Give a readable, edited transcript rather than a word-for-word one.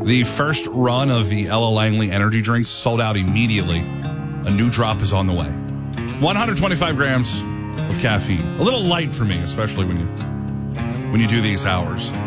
The first run of the Ella Langley energy drinks sold out immediately. A new drop is on the way. 125 grams of caffeine. A little light for me, especially when you do these hours.